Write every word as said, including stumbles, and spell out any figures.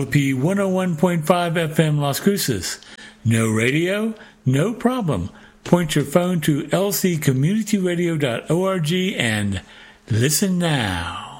P one oh one point five F M Las Cruces. No radio? No problem. Point your phone to l c community radio dot org and listen now.